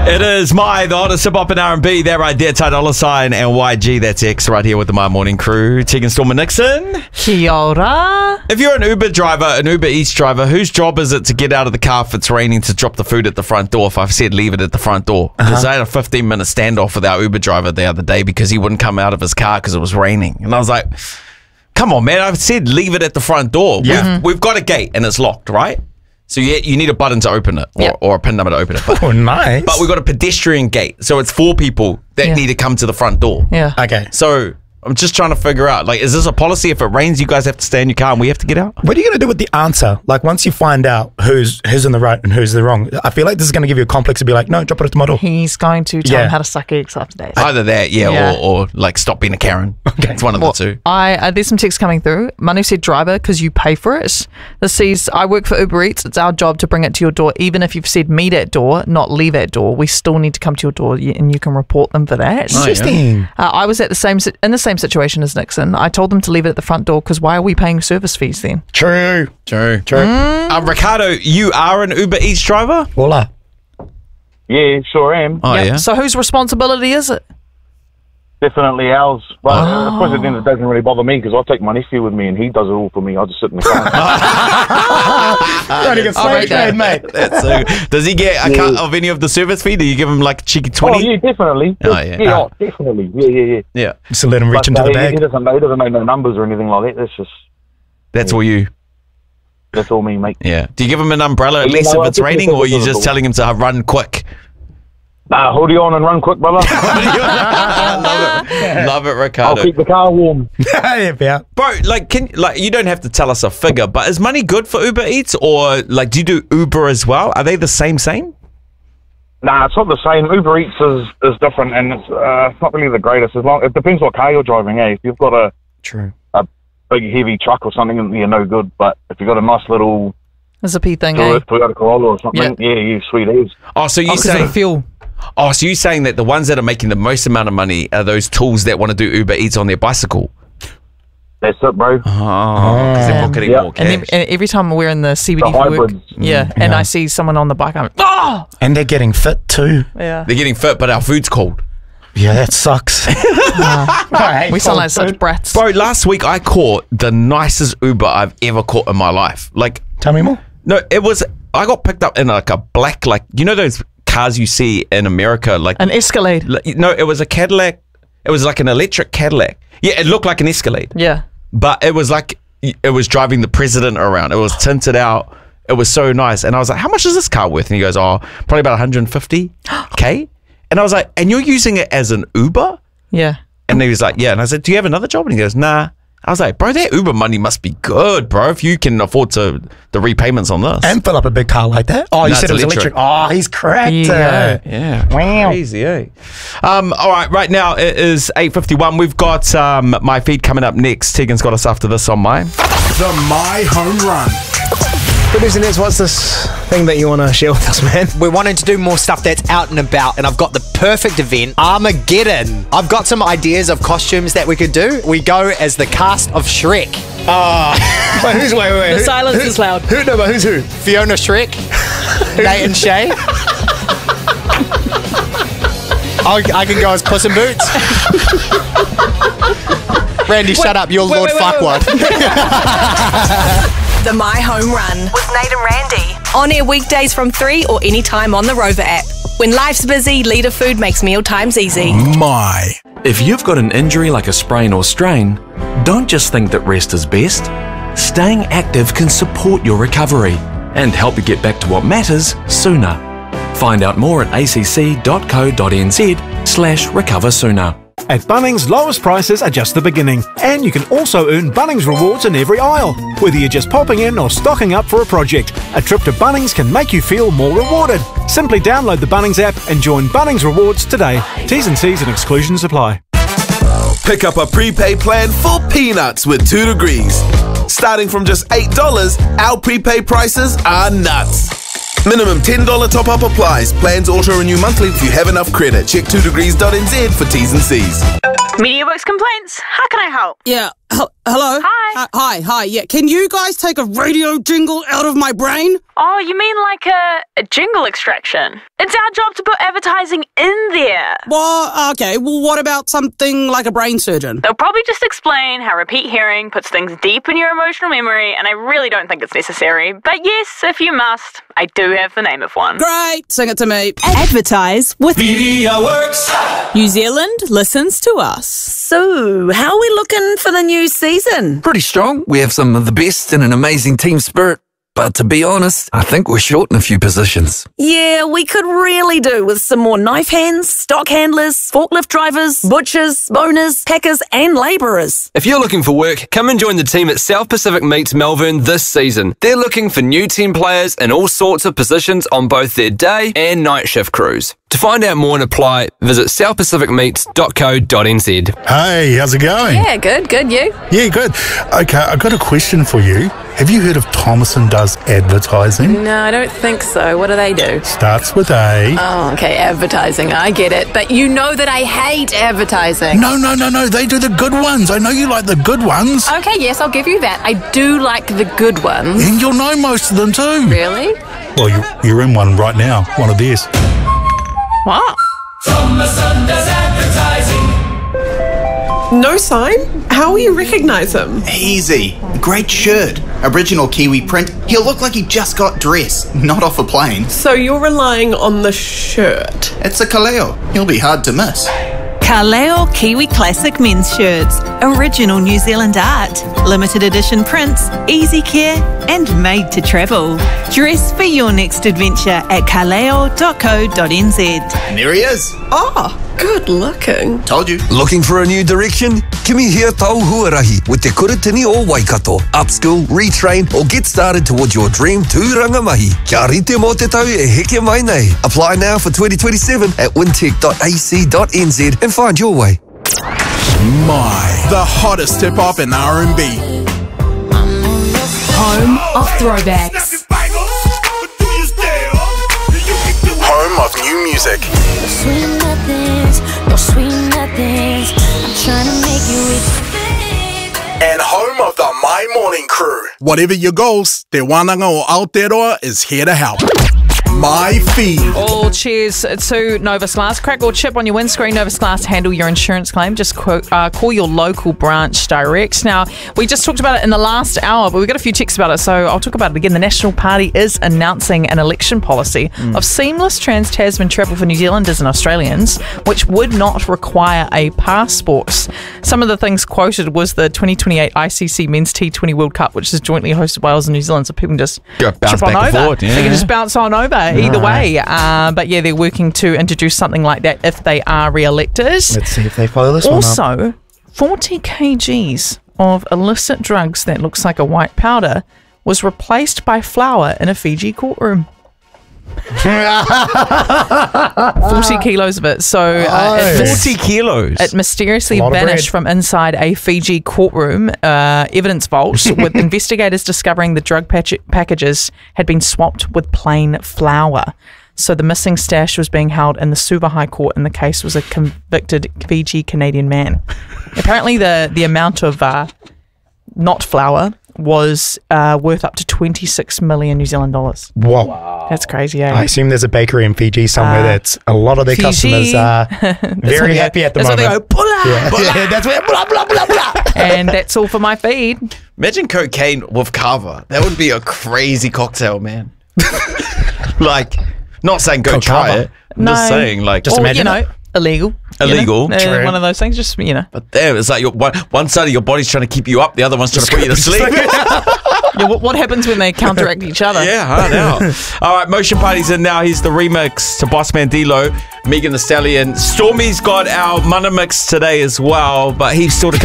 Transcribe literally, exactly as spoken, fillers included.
It is my, the hottest hip hop and R and B. That right there, Ty Dolla Sign and Y G. That's X right here with the My Morning Crew. Tegan Stormer Nixon. Kia ora. If you're an Uber driver, an Uber Eats driver, whose job is it to get out of the car if it's raining to drop the food at the front door? If I've said leave it at the front door. Because uh-huh. I had a fifteen minute standoff with our Uber driver the other day because he wouldn't come out of his car because it was raining. And I was like, come on, man. I've said leave it at the front door. Yeah. We've, Mm-hmm. we've got a gate and it's locked, right? So you, you need a button to open it or, Yep. or a pin number to open it. But, Oh, nice. but we've got a pedestrian gate. So it's four people that Yeah. need to come to the front door. Yeah. Okay. So I'm just trying to figure out, like, is this a policy? If it rains, you guys have to stay in your car and we have to get out? What are you going to do with the answer? Like, once you find out who's who's in the right and who's the wrong, I feel like this is going to give you a complex to be like, no, drop it at the model. He's going to tell Yeah. him how to suck eggs after days. Either that, yeah, Yeah. Or, or like stop being a Karen. Okay. It's one of Well, the two. I uh, there's some text coming through. Manu said driver because you pay for it. This says I work for Uber Eats. It's our job to bring it to your door, even if you've said meet at door, not leave at door. We still need to come to your door, y- and you can report them for that. Oh, yeah. Interesting. Uh, I was at the same si- in the same situation as Nixon. I told them to leave it at the front door because why are we paying service fees then? True. True. True. Uh, Ricardo, you are an Uber Eats driver? Voila. Yeah, sure am. Oh, Yep. yeah. So whose responsibility is it? Definitely ours. But Oh. I suppose at the end it doesn't really bother me because I take my nephew with me and he does it all for me. I just sit in the car. Don't even I'll say rate that. trade, mate. That's so good. Does he get a cut of any of the service fee? Do you give him like a cheeky oh, twenty? yeah, definitely. Oh, yeah. yeah oh, definitely. Yeah, yeah, yeah. Yeah. Just to let him reach But, into uh, the he, bag. he, doesn't know, he doesn't know no numbers or anything like that. That's just, That's all you. that's all me, mate. Yeah. Do you give him an umbrella at You least know, if I it's think raining, it's or are you a just little- telling him to run quick? Nah, hoodie on and run quick, brother. Love it. Love it, I'll Ricardo. keep the car warm. Yeah, yeah. Bro, like, can like you don't have to tell us a figure, but is money good for Uber Eats, or like do you do Uber as well? Are they the same same? Nah, it's not the same. Uber Eats is, is different and it's uh, it's not really the greatest. As long, it depends what car you're driving, eh? If you've got a True. big, heavy truck or something, you're no good. But if you've got a nice little It's a P thing, eh? Toyota Corolla or something, yeah, yeah, sweet as. Oh, so you Oh, 'cause saying? of the fuel. Oh, so you saying that the ones that are making the most amount of money are those tools that want to do Uber Eats on their bicycle? That's it, bro. Oh, because they're pocketing Yeah. more cash. And, then, and every time we're in the C B D The for work, hybrids. yeah, and Yeah. I see someone on the bike, I'm like, oh, And they're getting fit too. yeah. They're getting fit, but our food's cold. Yeah, that sucks. We sound like such brats. Bro, last week I caught the nicest Uber I've ever caught in my life. Like, Tell me more. no, it was, I got picked up in like a black, like, you know those cars you see in America? Like, An Escalade. like, no, it was a Cadillac. It was like an electric Cadillac. Yeah, it looked like an Escalade. Yeah. But it was like, it was driving the president around. It was tinted out. It was so nice. And I was like, how much is this car worth? And he goes, oh, probably about one hundred fifty K. And I was like, and you're using it as an Uber? Yeah. And he was like, yeah. And I said, do you have another job? And he goes, nah. I was like, bro, that Uber money must be good, bro, if you can afford to the repayments on this. And fill up a big car like that. Oh, you No, said it's it was electric. electric. Oh, he's cracked. Yeah. it. Yeah. Wow. Crazy, eh? Um, all right, right now it is eight fifty-one. We've got um, My Feed coming up next. Tegan's got us after this on mine. The My Home Run. Good news, Inez, what's this thing that you want to share with us, man? We're wanting to do more stuff that's out and about, and I've got the perfect event, Armageddon. I've got some ideas of costumes that we could do. We go as the cast of Shrek. Ah, wait, who's wait, wait, wait. The who, silence who, is loud. Who? No, but who's who? Fiona Shrek, Nate and Shay. I, I can go as Puss in Boots. Randy, shut up. You're wait, Lord wait, wait, Fuckwad. The My Home Run with Nate and Randy. On air weekdays from three or anytime on the Rover app. When life's busy, Leader Food makes meal times easy. My. If you've got an injury like a sprain or strain, don't just think that rest is best. Staying active can support your recovery and help you get back to what matters sooner. Find out more at acc.co.nz slash recover sooner. At Bunnings, lowest prices are just the beginning, and you can also earn Bunnings rewards in every aisle. Whether you're just popping in or stocking up for a project, a trip to Bunnings can make you feel more rewarded. Simply download the Bunnings app and join Bunnings Rewards today. T's and C's and exclusions apply. Pick up a prepaid plan for peanuts with two degrees. Starting from just eight dollars, our prepaid prices are nuts. Minimum ten dollars top-up applies. Plans auto-renew monthly if you have enough credit. Check two degrees dot n z for T's and C's. MediaWorks complaints. How can I help? Yeah, help, Hello? Hi. Uh, hi, hi, yeah. Can you guys take a radio jingle out of my brain? Oh, you mean like a, a jingle extraction? It's our job to put advertising in there. Well, okay, well, what about something like a brain surgeon? They'll probably just explain how repeat hearing puts things deep in your emotional memory, and I really don't think it's necessary. But yes, if you must, I do have the name of one. Great, sing it to me. Advertise with MediaWorks. New Zealand listens to us. So, how are we looking for the new season? Pretty strong. We have some of the best and an amazing team spirit. But to be honest, I think we're short in a few positions. Yeah, we could really do with some more knife hands, stock handlers, forklift drivers, butchers, boners, packers and labourers. If you're looking for work, come and join the team at South Pacific Meats Melbourne this season. They're looking for new team players in all sorts of positions on both their day and night shift crews. To find out more and apply, visit south pacific meats dot co dot n z. Hey, how's it going? Yeah, good, good, you? Yeah, good. Okay, I've got a question for you. Have you heard of Thomason Does Advertising? No, I don't think so. What do they do? Starts with A. Oh, okay, advertising. I get it. But you know that I hate advertising. No, no, no, no. They do the good ones. I know you like the good ones. Okay, yes, I'll give you that. I do like the good ones. And you'll know most of them too. Really? Well, you, you're in one right now. One of theirs. What? Thomason Does Advertising. No sign? How will you recognise him? Easy. Great shirt. Original Kiwi print. He'll look like he just got dressed, not off a plane. So you're relying on the shirt? It's a Kaleo. He'll be hard to miss. Kaleo Kiwi Classic men's shirts. Original New Zealand art. Limited edition prints, easy care and made to travel. Dress for your next adventure at kaleo dot co dot n z. And there he is. Oh, good looking. Told you. Looking for a new direction? Kimi here Tauhuarahi with Te Kuratini o Waikato. Upskill, retrain or get started towards your dream tūranga mahi. Kia rite mō te tau e heke mai nei. Apply now for twenty twenty-seven at wintech dot a c dot n z and find your way. My, the hottest tip-off in R and B. Home of throwbacks. Home of new music. Sweet nothings, no sweet nothings. I'm trying to make you with. And home of the My Morning Crew. Whatever your goals, Te Wānanga o Aotearoa is here to help. My Feed. All cheers to Novus Glass. Crack or chip on your windscreen. Novus Glass handle your insurance claim. Just quote, uh, call your local branch direct. Now, we just talked about it in the last hour, but we got a few texts about it, so I'll talk about it again. The National Party is announcing an election policy mm. of seamless trans-Tasman travel for New Zealanders and Australians, which would not require a passport. Some of the things quoted was the twenty twenty-eight I C C Men's T twenty World Cup, which is jointly hosted by Wales and New Zealand, so people can just Go bounce trip on back and over. forward, yeah. They can just bounce on over. Either All way, uh, but yeah, they're working to introduce something like that if they are re-elected. Let's see if they follow this also, one up. Also, forty kilograms of illicit drugs that looks like a white powder was replaced by flour in a Fiji courtroom. forty kilos of it. So uh, it mis- forty kilos. It mysteriously Lot of vanished bread. from inside a Fiji courtroom uh, evidence vault, with investigators discovering the drug patch- packages had been swapped with plain flour. So the missing stash was being held in the Suva High Court, and the case was a convicted Fiji Canadian man. Apparently, the the amount of uh, not flour was uh, worth up to twenty-six million New Zealand dollars. Whoa. Wow. That's crazy, eh? I assume there's a bakery in Fiji somewhere Uh, that's a lot of their Fiji. customers are very go- happy at the that's moment. what they go, "Bula, yeah. bula." yeah, that's where blah blah blah blah. And that's all for my feed. Imagine cocaine with kava. That would be a crazy cocktail, man. Like, not saying go Coke try kava. it. I'm just saying, like, Just or, imagine you know, it. illegal. Illegal. You know? Uh, True. one of those things, just, you know. But there, it's like your, one, one side of your body's trying to keep you up, the other one's trying to put you to sleep. Yeah, what, what happens when they counteract each other? Yeah, I know. All right, Motion Party's in now. Here's the remix to Bossman D-Lo, Megan Thee Stallion. Stormy's got our Mana mix today as well, but he's still to